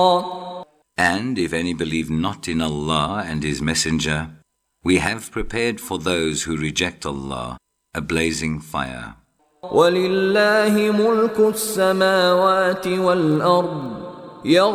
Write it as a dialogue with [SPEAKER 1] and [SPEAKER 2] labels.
[SPEAKER 1] And if any believe not in Allah and His Messenger, we have prepared for those who reject Allah a blazing fire.
[SPEAKER 2] وَلِلَّهِ مُلْكُ السَّمَاوَاتِ وَالْأَرْضِ